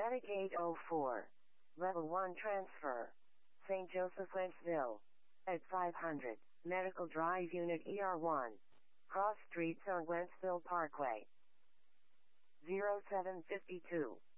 Medic 804. Level 1 transfer. St. Joseph, Wentzville. At 500. Medical Drive Unit ER1. Cross Streets on Wentzville Parkway. 0752.